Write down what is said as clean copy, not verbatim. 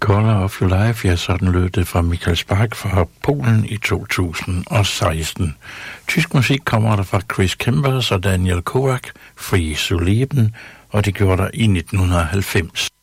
Color of Your Life, ja, sådan lød det fra Michael Spark fra Polen i 2016. Tysk musik kommer der fra Chris Kempers og Daniel Kovac, Free zu leben, og det gjorde der i 1990.